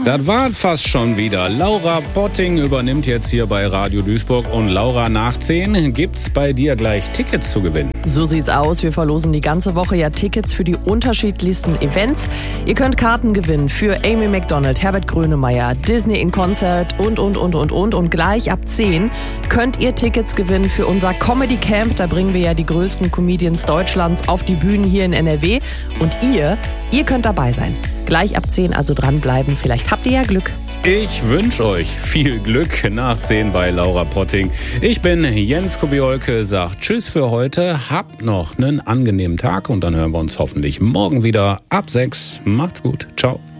Das war fast schon wieder. Laura Potting übernimmt jetzt hier bei Radio Duisburg. Und Laura, nach 10 gibt's bei dir gleich Tickets zu gewinnen. So sieht's aus. Wir verlosen die ganze Woche ja Tickets für die unterschiedlichsten Events. Ihr könnt Karten gewinnen für Amy Macdonald, Herbert Grönemeyer, Disney in Concert und. Und gleich ab 10 könnt ihr Tickets gewinnen für unser Comedy Camp. Da bringen wir ja die größten Comedians Deutschlands auf die Bühnen hier in NRW. Und ihr könnt dabei sein. Gleich ab 10 also dranbleiben. Vielleicht habt ihr ja Glück. Ich wünsche euch viel Glück nach 10 bei Laura Potting. Ich bin Jens Kubiolke, sag Tschüss für heute. Habt noch einen angenehmen Tag und dann hören wir uns hoffentlich morgen wieder ab 6. Macht's gut. Ciao.